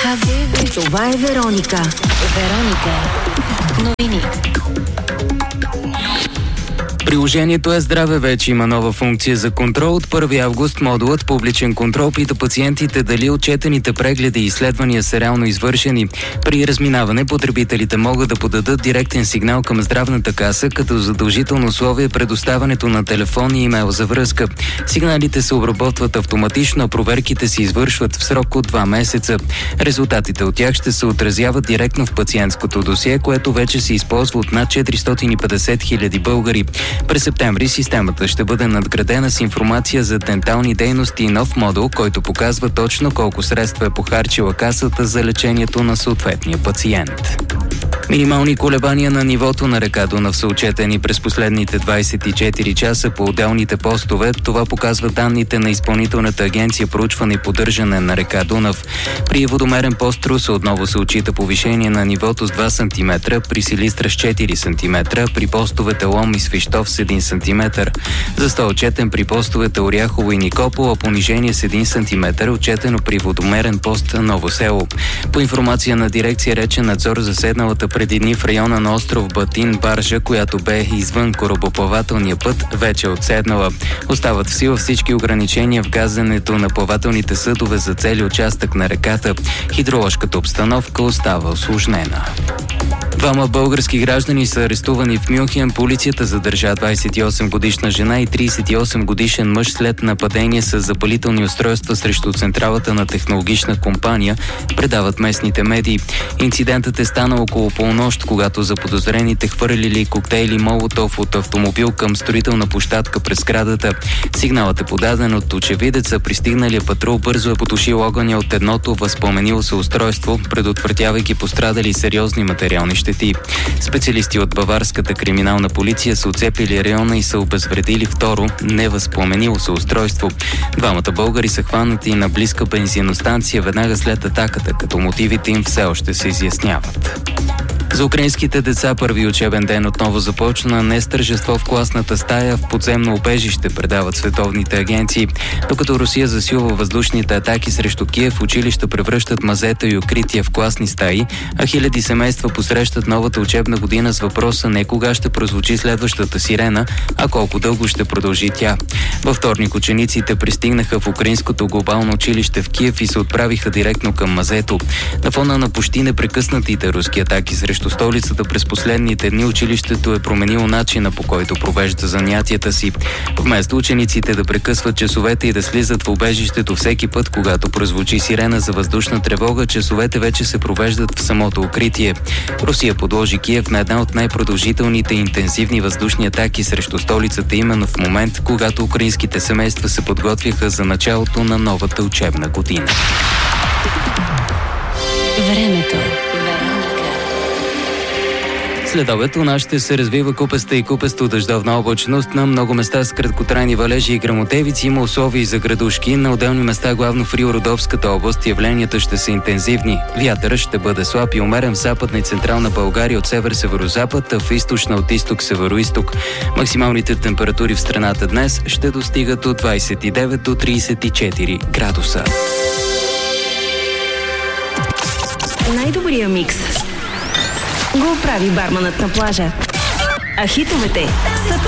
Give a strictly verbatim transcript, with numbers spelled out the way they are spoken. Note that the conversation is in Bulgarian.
Това е Вероника. Вероника. Новини. Приложението е Здраве вече има нова функция за контрол. От първи август модулът Публичен контрол пита пациентите дали отчетените прегледи и изследвания са реално извършени. При разминаване потребителите могат да подадат директен сигнал към здравната каса, като задължително условие предоставянето на телефон и имейл за връзка. Сигналите се обработват автоматично, а проверките се извършват в срок от два месеца. Резултатите от тях ще се отразяват директно в пациентското досие, което вече се използва от над четиристотин и петдесет хиляди българи. През септември системата ще бъде надградена с информация за дентални дейности и нов модул, който показва точно колко средства е похарчила касата за лечението на съответния пациент. Минимални колебания на нивото на река Дунав са отчетени през последните двадесет и четири часа по отделните постове. Това показват данните на Изпълнителната агенция проучване и поддържане на река Дунав. При водомерен пост Русе отново се отчита повишение на нивото с два сантиметра, при Силистра с четири сантиметра, при постовете Лом и Свищов с един сантиметър. За сто отчетен при постовете Оряхово и Никопол, а понижение с един сантиметър отчетено при водомерен пост Ново село. По информация на дирекция Речен надзор, заседналата преди дни в района на остров Батин баржа, която бе извън корабоплавателния път, вече е отседнала. Остават в сила всички ограничения в газенето на плавателните съдове за цели участък на реката. Хидроложката обстановка остава усложнена. Двама български граждани са арестувани в Мюнхен. Полицията задържа двадесет и осем годишна жена и тридесет и осем годишен мъж след нападение с запалителни устройства срещу централата на технологична компания, предават местните медии. Инцидентът е станал около полунощ, когато заподозрените хвърлили коктейли Молотов от автомобил към строителна площадка през сградата. Сигналът е подаден от очевидеца. Пристигналият патрул бързо е потушил огъня от едното възпламенило се устройство, предотвратявайки пострадали сериозни материални щети. Специалисти от баварската криминална полиция са оцепили района и са обезвредили второ невъзпламенило се устройство. Двамата българи са хванати на близка бензиностанция веднага след атаката, като мотивите им все още се изясняват. За украинските деца първи учебен ден отново започна не с тържество в класната стая, в подземно убежище, предават световните агенции. Докато Русия засилва въздушните атаки срещу Киев, училища превръщат мазета и укрития в класни стаи, а хиляди семейства посрещат новата учебна година с въпроса не кога ще прозвучи следващата сирена, а колко дълго ще продължи тя. Във вторник учениците пристигнаха в украинското глобално училище в Киев и се отправиха директно към мазето. На фона на почти непрекъснатите руски атаки срещу столицата през последните дни училището е променило начина, по който провежда занятията си. Вместо учениците да прекъсват часовете и да слизат в убежището всеки път, когато прозвучи сирена за въздушна тревога, часовете вече се провеждат в самото укритие. Русия подложи Киев на една от най-продължителните и интензивни въздушни атаки срещу столицата именно в момент, когато украинските семейства се подготвяха за началото на новата учебна година. Времето. След обед у нас ще се развива купеста и купесто дъждовна облачност. На много места с краткотрайни валежи и гръмотевици има условия и за градушки. На отделни места, главно в Рио-Родопската област, явленията ще са интензивни. Вятърът ще бъде слаб и умерен в западна и централна България от север-северозапад, а в източна от изток-североизток. Максималните температури в страната днес ще достигат от двадесет и девет до тридесет и четири градуса. Най-добрия микс го прави барманът на плажа. А хитовете са